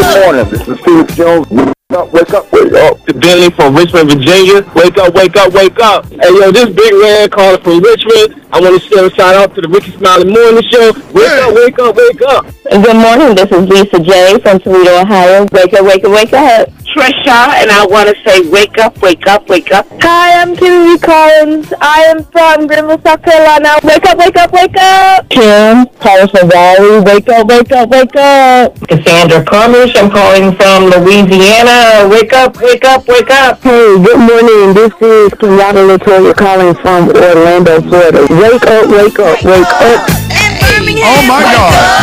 morning. This is Felix Jones. Wake up, wake up. Bentley from Richmond, Virginia. Wake up, wake up, wake up. Hey, yo, this Big Red calling from Richmond. I want to send a shout out to the Ricky Smiley Morning Show. Wake up, wake up, wake up. Good morning. This is Lisa J. from Toledo, Ohio. Wake up, wake up, wake up. Trisha, and I want to say wake up, wake up, wake up. Hi, I'm Kimmy Collins. I am from Greenville, South Carolina. Wake up, wake up, wake up. Kim, calling from Raleigh. Wake up, wake up, wake up. Cassandra Crummers, I'm calling from Louisiana. Wake up, wake up, wake up. Hey, good morning. This is Kenyatta Latoya calling from Orlando, Florida. Wake up, wake up, wake up. Oh my God.